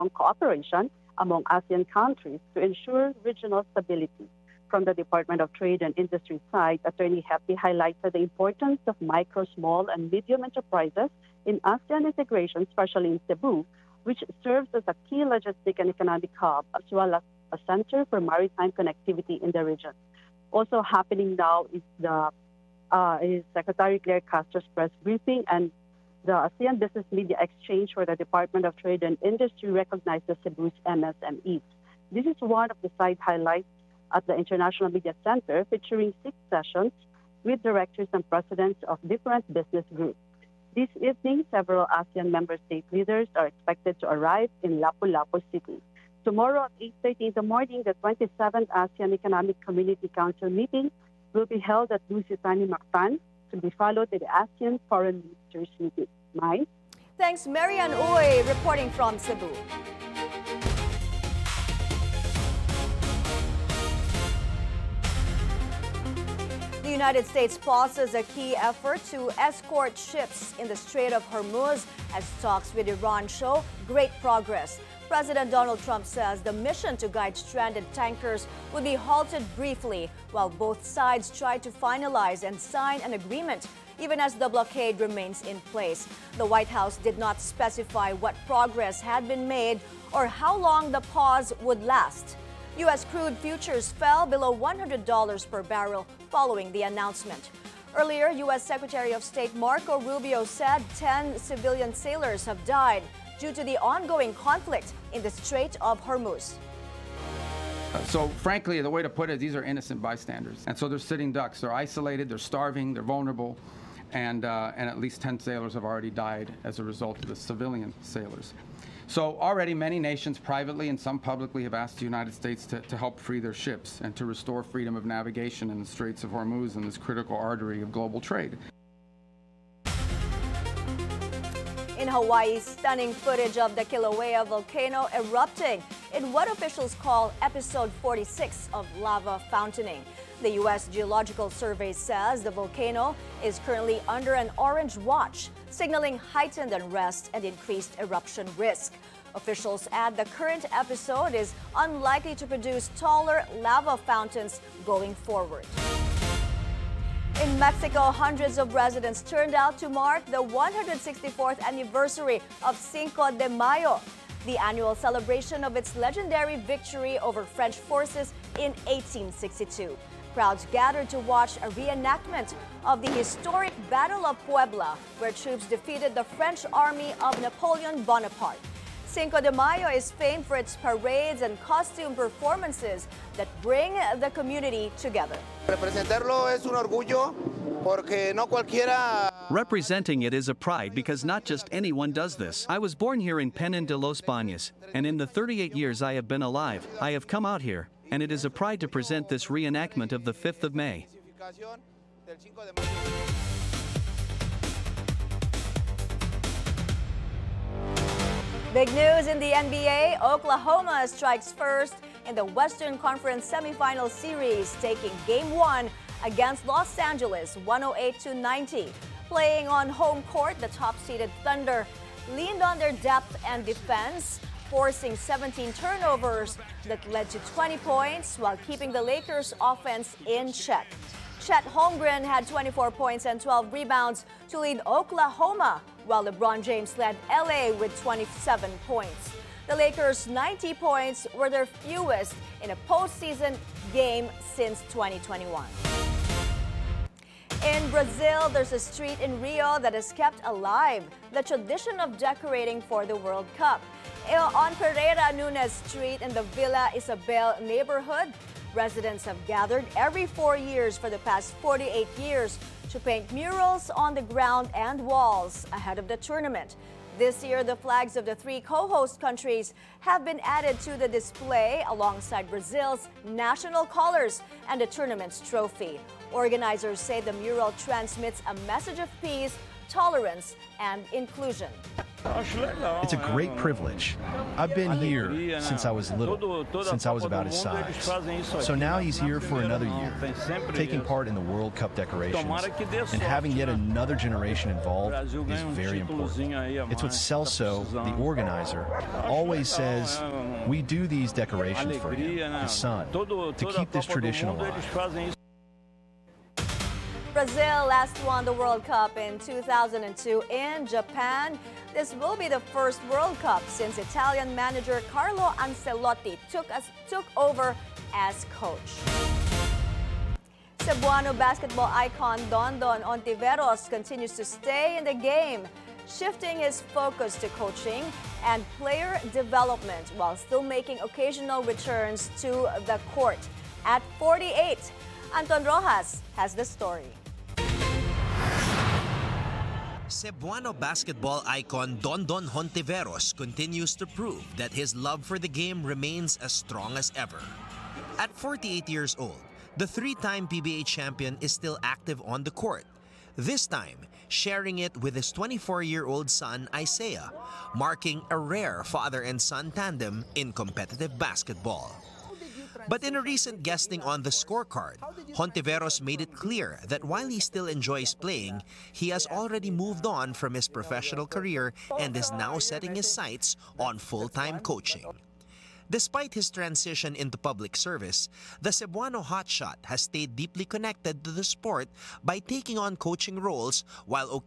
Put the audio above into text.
cooperation among ASEAN countries to ensure regional stability. From the Department of Trade and Industry side, Attorney Happy highlighted the importance of micro, small, and medium enterprises in ASEAN integration, especially in Cebu, which serves as a key logistic and economic hub, as well as a center for maritime connectivity in the region. Also happening now is Secretary Claire Castro's press briefing, and the ASEAN Business Media Exchange for the Department of Trade and Industry recognizes Cebu's MSMEs. This is one of the side highlights at the International Media Center, featuring 6 sessions with directors and presidents of different business groups. This evening, several ASEAN member state leaders are expected to arrive in Lapu-Lapu City. Tomorrow at 8:30 in the morning, the 27th ASEAN Economic Community Council meeting will be held at Lusitani Mactan, to be followed by the ASEAN Foreign Ministers meeting. Mai? Thanks, Marian Uy, reporting from Cebu. The United States pauses a key effort to escort ships in the Strait of Hormuz as talks with Iran show great progress. President Donald Trump says the mission to guide stranded tankers will be halted briefly while both sides try to finalize and sign an agreement, even as the blockade remains in place. The White House did not specify what progress had been made or how long the pause would last. U.S. crude futures fell below $100 per barrel following the announcement. Earlier, U.S. Secretary of State Marco Rubio said 10 civilian sailors have died due to the ongoing conflict in the Strait of Hormuz. So frankly, the way to put it, these are innocent bystanders. And so they're sitting ducks. They're isolated, they're starving, they're vulnerable, and at least 10 sailors have already died as a result of the civilian sailors. So already many nations privately and some publicly have asked the United States to help free their ships and to restore freedom of navigation in the Straits of Hormuz and this critical artery of global trade. In Hawaii, stunning footage of the Kilauea volcano erupting in what officials call episode 46 of lava fountaining. The U.S. Geological Survey says the volcano is currently under an orange watch, signaling heightened unrest and increased eruption risk. Officials add the current episode is unlikely to produce taller lava fountains going forward. In Mexico, hundreds of residents turned out to mark the 164th anniversary of Cinco de Mayo, the annual celebration of its legendary victory over French forces in 1862. Crowds gathered to watch a reenactment of the historic Battle of Puebla, where troops defeated the French army of Napoleon Bonaparte. Cinco de Mayo is famed for its parades and costume performances that bring the community together. Representing it is a pride because not just anyone does this. I was born here in Penin de los Baños, and in the 38 years I have been alive, I have come out here, and it is a pride to present this reenactment of the 5th of May. Big news in the NBA. Oklahoma strikes first in the Western Conference semifinal series, taking Game 1 against Los Angeles 108-90. Playing on home court, the top-seeded Thunder leaned on their depth and defense, forcing 17 turnovers that led to 20 points while keeping the Lakers' offense in check. Chet Holmgren had 24 points and 12 rebounds to lead Oklahoma, while LeBron James led LA with 27 points. The Lakers' 90 points were their fewest in a postseason game since 2021. In Brazil, there's a street in Rio that has kept alive the tradition of decorating for the World Cup. On Pereira Nunes Street in the Villa Isabel neighborhood, residents have gathered every 4 years for the past 48 years to paint murals on the ground and walls ahead of the tournament. This year, the flags of the 3 co-host countries have been added to the display alongside Brazil's national colors and the tournament's trophy. Organizers say the mural transmits a message of peace, tolerance, and inclusion. It's a great privilege. I've been here since I was little, since I was about his size. So now he's here for another year, taking part in the World Cup decorations, and having yet another generation involved is very important. It's what Celso, the organizer, always says, we do these decorations for him, his son, to keep this tradition alive. Brazil last won the World Cup in 2002 in Japan. This will be the first World Cup since Italian manager Carlo Ancelotti took over as coach. Cebuano basketball icon Dondon Ontiveros continues to stay in the game, shifting his focus to coaching and player development while still making occasional returns to the court. At 48, Anton Rojas has the story. Cebuano basketball icon Dondon Hontiveros continues to prove that his love for the game remains as strong as ever. At 48 years old, the three-time PBA champion is still active on the court, this time sharing it with his 24-year-old son Isaiah, marking a rare father and son tandem in competitive basketball. But in a recent guesting on the Scorecard, Hontiveros made it clear that while he still enjoys playing, he has already moved on from his professional career and is now setting his sights on full-time coaching. Despite his transition into public service, the Cebuano hotshot has stayed deeply connected to the sport by taking on coaching roles while